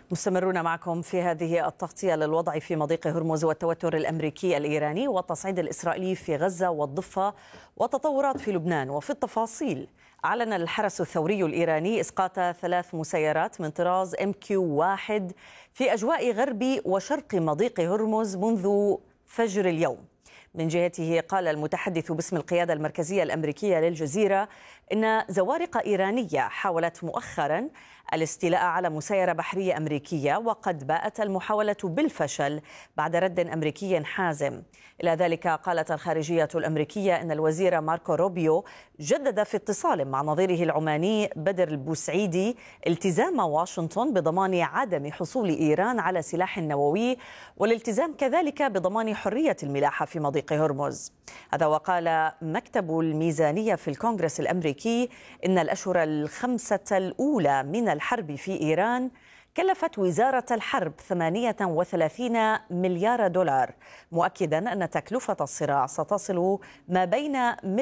مستمرون معكم في هذه التغطية للوضع في مضيق هرمز والتوتر الأمريكي الإيراني والتصعيد الإسرائيلي في غزة والضفة وتطورات في لبنان. وفي التفاصيل، أعلن الحرس الثوري الإيراني إسقاط 3 مسيرات من طراز MQ-1 في أجواء غرب وشرق مضيق هرمز منذ فجر اليوم. من جهته قال المتحدث باسم القيادة المركزية الأمريكية للجزيرة إن زوارق إيرانية حاولت مؤخرا الاستيلاء على مسيرة بحرية أمريكية، وقد باءت المحاولة بالفشل بعد رد أمريكي حازم. إلى ذلك قالت الخارجية الأمريكية إن الوزير ماركو روبيو جدد في اتصال مع نظيره العماني بدر البوسعيدي التزام واشنطن بضمان عدم حصول إيران على سلاح نووي، والالتزام كذلك بضمان حرية الملاحة في مضيق هرمز. هذا وقال مكتب الميزانية في الكونغرس الأمريكي إن الأشهر 5 الأولى من الحرب في إيران كلفت وزارة الحرب 38 مليار دولار، مؤكدا أن تكلفة الصراع ستصل ما بين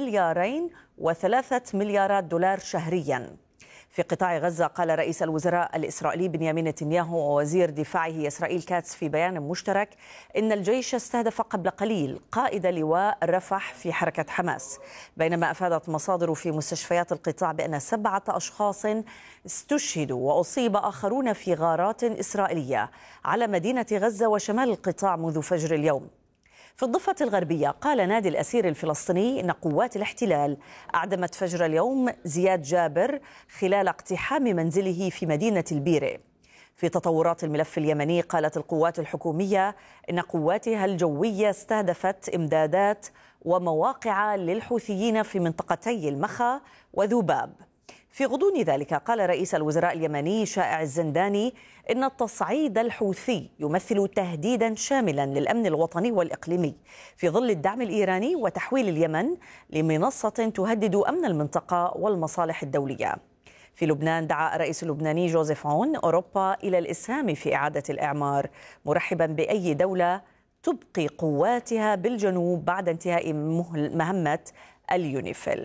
2.3 مليارات دولار شهريا. في قطاع غزة قال رئيس الوزراء الإسرائيلي بنيامين نتنياهو ووزير دفاعه إسرائيل كاتس في بيان مشترك إن الجيش استهدف قبل قليل قائد لواء رفح في حركة حماس، بينما أفادت مصادر في مستشفيات القطاع بأن 7 أشخاص استشهدوا وأصيب آخرون في غارات إسرائيلية على مدينة غزة وشمال القطاع منذ فجر اليوم. في الضفة الغربية قال نادي الأسير الفلسطيني إن قوات الاحتلال أعدمت فجر اليوم زياد جابر خلال اقتحام منزله في مدينة البيرة. في تطورات الملف اليمني قالت القوات الحكومية إن قواتها الجوية استهدفت إمدادات ومواقع للحوثيين في منطقتي المخا وذباب. في غضون ذلك قال رئيس الوزراء اليمني شائع الزنداني إن التصعيد الحوثي يمثل تهديدا شاملا للأمن الوطني والإقليمي في ظل الدعم الإيراني وتحويل اليمن لمنصة تهدد أمن المنطقة والمصالح الدولية. في لبنان دعا الرئيس اللبناني جوزيف عون أوروبا إلى الإسهام في إعادة الإعمار، مرحبا بأي دولة تبقي قواتها بالجنوب بعد انتهاء مهمة اليونيفيل.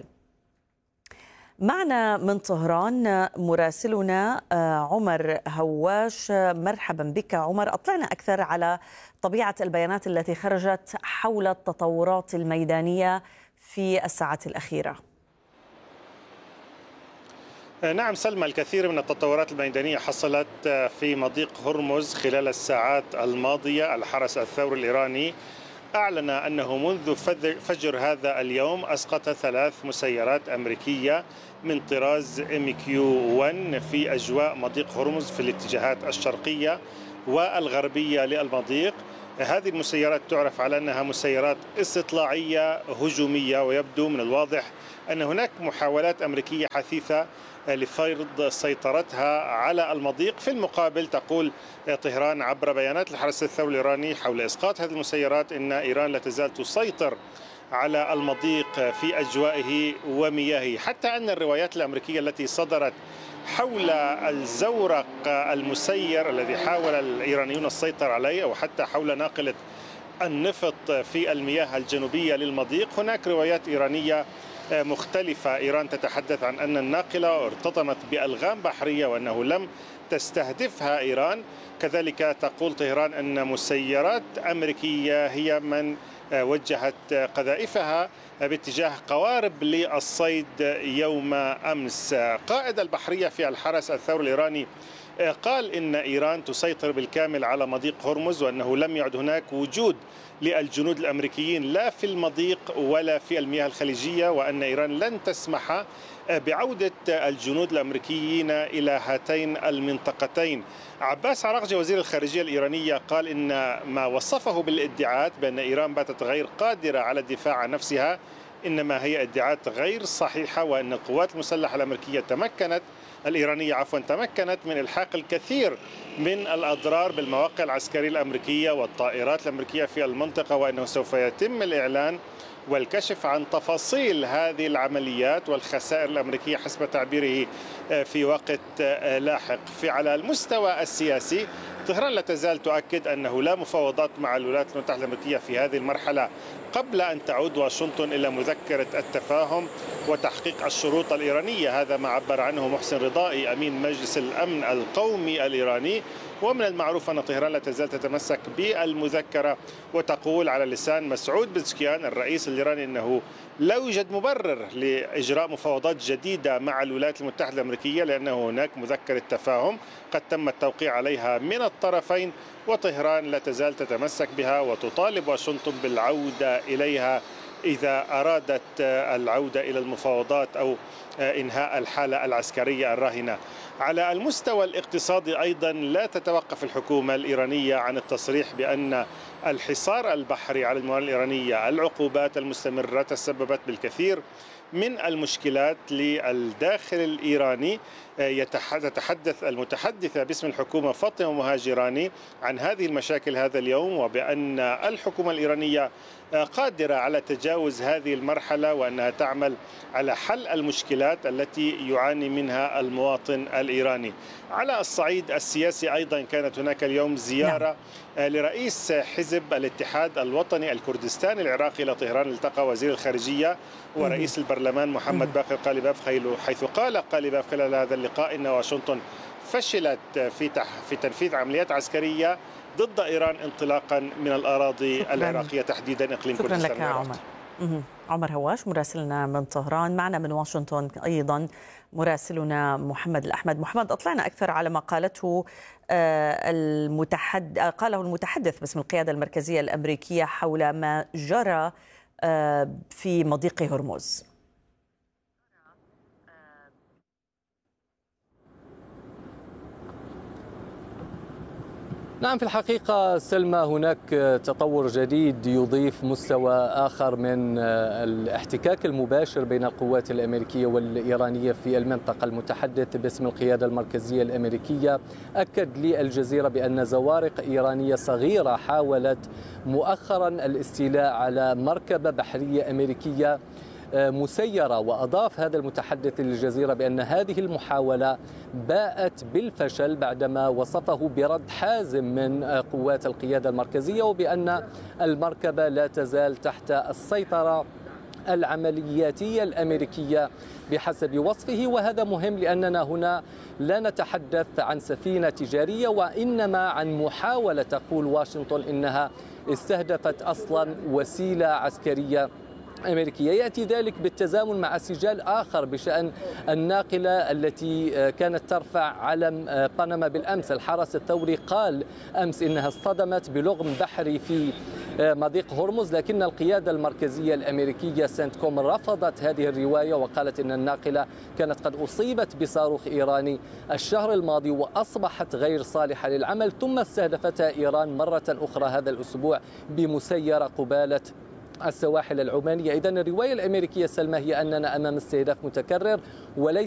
معنا من طهران مراسلنا عمر هواش. مرحبا بك عمر، أطلعنا أكثر على طبيعة البيانات التي خرجت حول التطورات الميدانية في الساعات الأخيرة. نعم سلمى، الكثير من التطورات الميدانية حصلت في مضيق هرمز خلال الساعات الماضية. الحرس الثوري الإيراني أعلن أنه منذ فجر هذا اليوم أسقط 3 مسيرات أمريكية من طراز MQ-1 في أجواء مضيق هرمز في الاتجاهات الشرقية والغربية للمضيق. هذه المسيرات تعرف على أنها مسيرات استطلاعية هجومية، ويبدو من الواضح أن هناك محاولات أمريكية حثيثة لفرض سيطرتها على المضيق. في المقابل تقول طهران عبر بيانات الحرس الثوري الإيراني حول إسقاط هذه المسيرات إن إيران لا تزال تسيطر على المضيق في أجوائه ومياهه، حتى أن الروايات الأمريكية التي صدرت حول الزورق المسير الذي حاول الإيرانيون السيطرة عليه، أو حتى حول ناقلة النفط في المياه الجنوبية للمضيق، هناك روايات إيرانية مختلفة. إيران تتحدث عن أن الناقلة ارتطمت بألغام بحرية وأنه لم تستهدفها إيران. كذلك تقول طهران أن مسيرات أمريكية هي من وجهت قذائفها باتجاه قوارب للصيد يوم أمس. قائد البحرية في الحرس الثوري الإيراني قال إن إيران تسيطر بالكامل على مضيق هرمز، وأنه لم يعد هناك وجود للجنود الأمريكيين لا في المضيق ولا في المياه الخليجية، وأن إيران لن تسمح بعودة الجنود الأمريكيين إلى هاتين المنطقتين. عباس عراقجي وزير الخارجية الإيرانية قال إن ما وصفه بالادعاءات بأن إيران باتت غير قادرة على الدفاع عن نفسها إنما هي ادعاءات غير صحيحة، وأن القوات المسلحة الأمريكية الإيرانية تمكنت من إلحاق الكثير من الأضرار بالمواقع العسكرية الأمريكية والطائرات الأمريكية في المنطقة، وأنه سوف يتم الإعلان والكشف عن تفاصيل هذه العمليات والخسائر الأمريكية حسب تعبيره في وقت لاحق. على المستوى السياسي، طهران لا تزال تؤكد أنه لا مفاوضات مع الولايات المتحدة الأمريكية في هذه المرحلة قبل أن تعود واشنطن إلى مذكرة التفاهم وتحقيق الشروط الإيرانية. هذا ما عبر عنه محسن رضائي أمين مجلس الأمن القومي الإيراني. ومن المعروف أن طهران لا تزال تتمسك بالمذكرة وتقول على لسان مسعود بزشكيان الرئيس الإيراني أنه لا يوجد مبرر لإجراء مفاوضات جديدة مع الولايات المتحدة الأمريكية، لأنه هناك مذكرة تفاهم قد تم التوقيع عليها من الطرفين، وطهران لا تزال تتمسك بها وتطالب واشنطن بالعودة إليها إذا أرادت العودة إلى المفاوضات أو إنهاء الحالة العسكرية الراهنة. على المستوى الاقتصادي أيضا لا تتوقف الحكومة الإيرانية عن التصريح بأن الحصار البحري على الموانئ الإيرانية، العقوبات المستمرة تسببت بالكثير من المشكلات للداخل الإيراني. تتحدث المتحدثة باسم الحكومة فاطمة مهاجراني عن هذه المشاكل هذا اليوم، وبأن الحكومة الإيرانية قادرة على تجاوز هذه المرحلة وأنها تعمل على حل المشكلات التي يعاني منها المواطن الإيراني. على الصعيد السياسي أيضا كانت هناك اليوم زيارة لرئيس حزب الاتحاد الوطني الكردستاني العراقي إلى طهران. التقى وزير الخارجية ورئيس البرلمان محمد باقر قالباف، حيث قال قالباف خلال هذا اللقاء إن واشنطن فشلت في تنفيذ عمليات عسكرية ضد إيران انطلاقا من الأراضي العراقية، تحديدا إقليم كردستان. شكرا لك يا عمر. عمر هواش مراسلنا من طهران. معنا من واشنطن أيضا مراسلنا محمد الأحمد. محمد، أطلعنا أكثر على ما قاله المتحدث باسم القيادة المركزية الأمريكية حول ما جرى في مضيق هرمز. نعم، في الحقيقة سلمى هناك تطور جديد يضيف مستوى آخر من الاحتكاك المباشر بين القوات الأمريكية والإيرانية في المنطقة. المتحدث باسم القيادة المركزية الأمريكية أكد للجزيرة بأن زوارق إيرانية صغيرة حاولت مؤخرا الاستيلاء على مركبة بحرية أمريكية مسيرة. وأضاف هذا المتحدث للجزيرة بأن هذه المحاولة باءت بالفشل بعدما وصفه برد حازم من قوات القيادة المركزية، وبأن المركبة لا تزال تحت السيطرة العملياتية الأمريكية بحسب وصفه. وهذا مهم لأننا هنا لا نتحدث عن سفينة تجارية، وإنما عن محاولة تقول واشنطن إنها استهدفت أصلا وسيلة عسكرية أمريكية. يأتي ذلك بالتزامن مع سجال آخر بشأن الناقلة التي كانت ترفع علم بنما بالأمس. الحرس الثوري قال أمس إنها اصطدمت بلغم بحري في مضيق هرمز، لكن القيادة المركزية الأمريكية سنتكوم رفضت هذه الرواية وقالت إن الناقلة كانت قد أصيبت بصاروخ إيراني الشهر الماضي وأصبحت غير صالحة للعمل، ثم استهدفتها إيران مرة أخرى هذا الأسبوع بمسيرة قبالة السواحل العمانية. إذن الرواية الأمريكية سلمى هي أننا أمام استهداف متكرر وليس